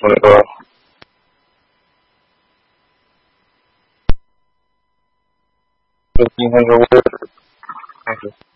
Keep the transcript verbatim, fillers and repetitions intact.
from the door. fifteen hundred words. Thank you.